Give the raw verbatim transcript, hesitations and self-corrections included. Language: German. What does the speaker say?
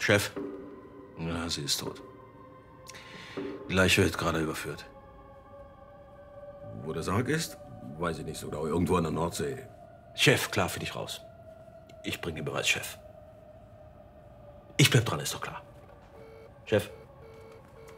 Chef, Ja, sie ist tot. Die Leiche wird gerade überführt. wo der Sarg ist, weiß ich nicht so genau. Irgendwo an der Nordsee. Chef, klar für dich raus. Ich bring den Beweis, Chef. Ich bleib dran, ist doch klar. Chef.